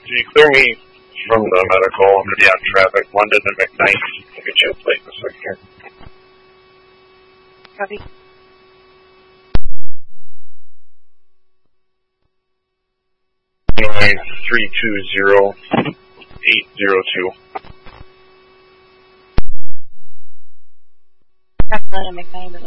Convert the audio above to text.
Can you clear me from the medical? I'm going to be out in traffic. London and McKnight. I'll get you a plate in a second here. Copy. Illinois 320802. London and McKnight.